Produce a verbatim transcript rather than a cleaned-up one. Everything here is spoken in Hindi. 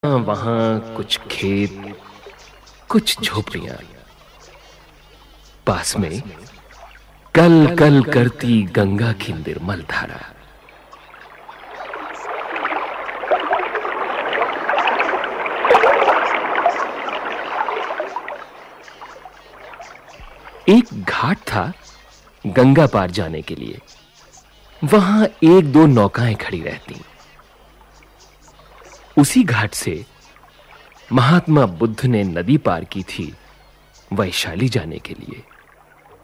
वहां कुछ खेत, कुछ झोपड़ियां, पास में कल कल करती गंगा की निर्मल धारा। एक घाट था गंगा पार जाने के लिए। वहां एक दो नौकाएं खड़ी रहती। उसी घाट से महात्मा बुद्ध ने नदी पार की थी वैशाली जाने के लिए।